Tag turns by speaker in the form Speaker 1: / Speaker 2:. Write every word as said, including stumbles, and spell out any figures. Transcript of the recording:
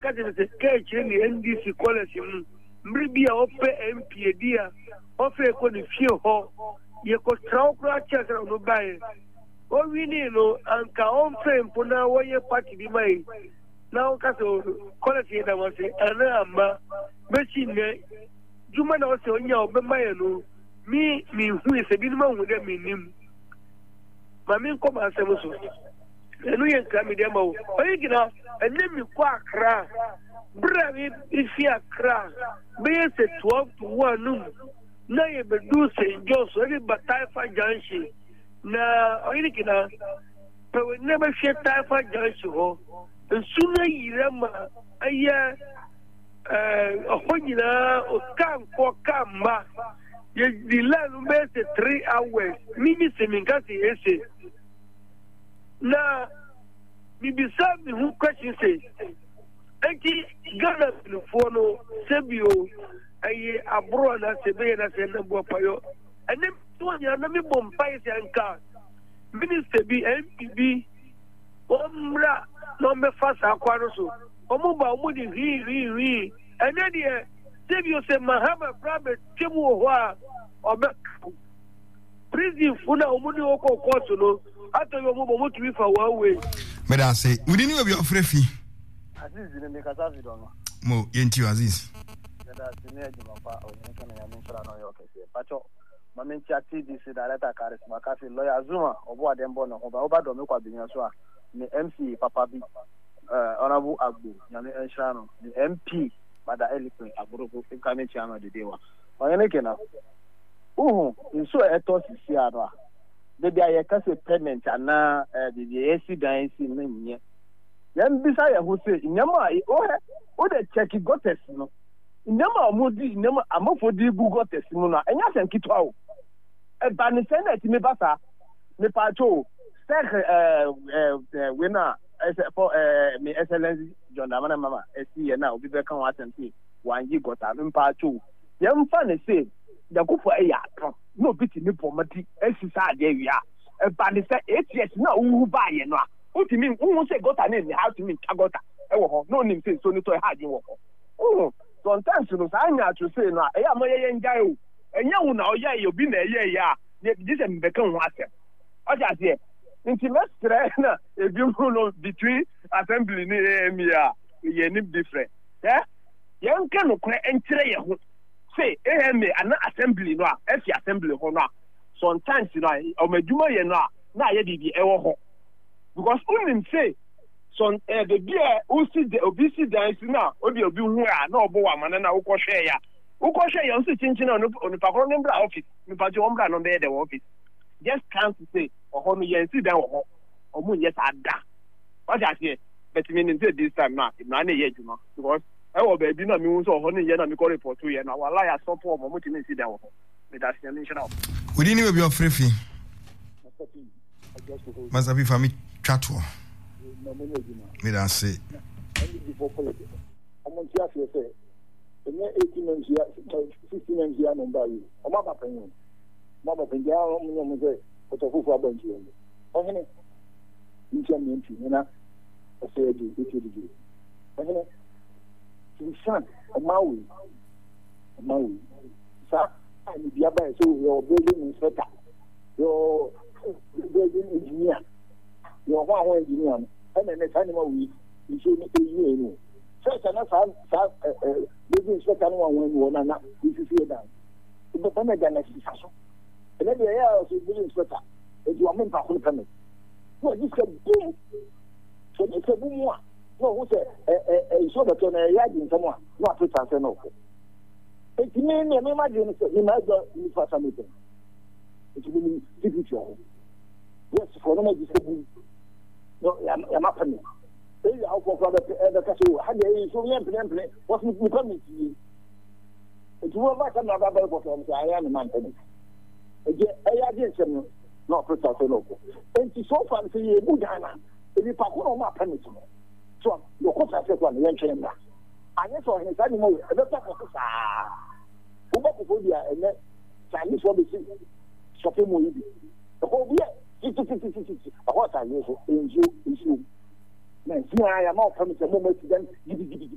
Speaker 1: ka de se ke chire ni N D C college mu mribi a ofe M P dia ofe ko ni fie ho ye ko traw kra chakra no bae o wini no anka on fempo na wo ye party bi mai na o ka so college da wo se ana ama be chi ne juma na o se onya o be mai no mi mi hu e se bi no ma hu de mi nim ma mi ko ma se mo so enu ye nka mi de ma o oyi gina enne mi kwa akra bra mi ifi akra be se twelve to one no na ye be do Saint John's ri Bataifa Junction na oyi gina pe we never share Bataifa Junction ho nsuna yirama aya eh ohonyina o kan ko kamba ye dilanu be se three hours mimi seminga se ese na bibisa mi hu question say enti Ghana telefono sebio aye abro na sebe na se na bo payo ene to nya na mi bompai se anka minister bi M P B omra no me fasa akwaro so omo ba omo di ri ri ri ene de sebio se mahama private temu ho a obe prison funa omo ni oko court no ato yo mo mo tumi fa one way
Speaker 2: me da say we didn't know be ofrefi
Speaker 3: Aziz ni me kasa fi don
Speaker 2: mo yenti Aziz
Speaker 3: da sine juma fa o ni kana ya min fara no yo kese pacho ma min ti T D C director charisma ka fi lawyer Zuma obo adembo no oba oba do me kwa binya so a ni M C papa bi eh honorable Agbo nyame enhra no ni M P bada eloquent agborogo nkame chiama de dewa oyene kena uhu nso eto sisi ado de dia ye kase payment ana de de esi dan si na nye yan bisa ya ho se nyama o he o de check gotes no nyama omodi nyama amofo di gu gotes mu na enya senkito awo e ba ni senate me basa me pa cho sek eh eh winner for eh me excellency John Dramani Mahama esi ye na obi be kan wa tempi wan yi gota me pa cho yan fa ne se yakufo e ya kan no biti ni pomati esi sa de wia e ba ni se eight years na wu ba ye no a utimi wu se gota ne ni how to mean gota e wo ho no nim se so ni to e ha wo ho oh sometimes no sa anya to say no e ya mo ye njai o enya wu na o ye obi na ye ya ne bi se mbe kan ho asem o ja se nti mestre na e bi mu no between assembly ni em ya ye ni different eh yan kan no kre enkyere ye ho say eh me an assembly no a efi assembly ho no a sometimes no o madwuma ye no a na ye bibi e wo ho because unim say son eh the beer who see the obisi dance na obi obi hu a na obo wa mana na ukwo hwe ya ukwo hwe ya nso chinchin na oni pakoro ne bra office mi pa jo mbra no be the office just can't say oho no ye si dan oho omo ye sa da what I say but me nti this time na na na ye juma because e wo ba bi na mi hu so oho no ye na mi ko report ye na wala ya support mo mo ti me si dan oho me da si na nshira
Speaker 2: we didn't know be ofrefi masabi fami chatwo me da say
Speaker 4: I'm on Tia say eighteen months here, sixteen months here, number you. I'm not happening. Mama Pinja, I'm say, but of who are bunch you. Okay, you can mean to you, I say, you do. Okay, to son, a Maui, a Maui. Sir, I'm the other, so your building inspector, your building engineer, your one engineer, and then the animal we should make you. First, and that's how building inspector one when one this is here down. But then again, next is also. And then the air of the building inspector, if you are meant to hold permit. No, this is a boom. So it's a boom one. No, who's a sort of a yard in someone, not to transfer no. It's me, I imagine you might go for something. It's really difficult. Yes, for no disability. No, I'm not permitted. They are for the castle. Had a so young play, wasn't coming to you. It's more like another for I am a man. I against him, not precisely local. And so far, say, Budana, if you pack on my permit. So, your course I said one, young chamber. I saw his animal, a better officer. Ubophobia, and then Chinese will be shopping movie. The whole year, fifty, fifty, fifty. What I use in you, in you. I am all from the moment then.